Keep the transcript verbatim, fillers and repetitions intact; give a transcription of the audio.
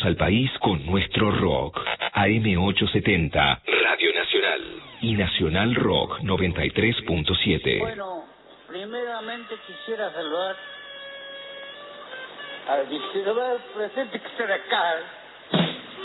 al país con nuestro rock. A M ochocientos setenta, Radio Nacional. Y Nacional Rock noventa y tres punto siete. Bueno, primeramente quisiera saludar al distribuidor presente que está acá.